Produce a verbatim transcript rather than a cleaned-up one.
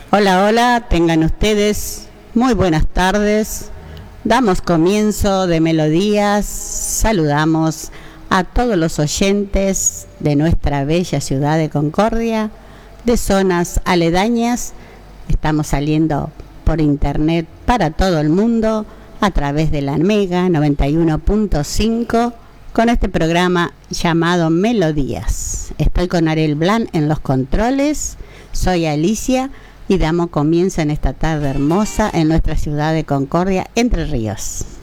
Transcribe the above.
Hola, hola, tengan ustedes muy buenas tardes. Damos comienzo de Melodías, saludamos a todos los oyentes de nuestra bella ciudad de Concordia, de zonas aledañas. Estamos saliendo por internet para todo el mundo a través de la Mega noventa y uno punto cinco con este programa llamado Melodías. Estoy con Ariel Blan en los controles, soy Alicia y damos comienzo en esta tarde hermosa en nuestra ciudad de Concordia, Entre Ríos.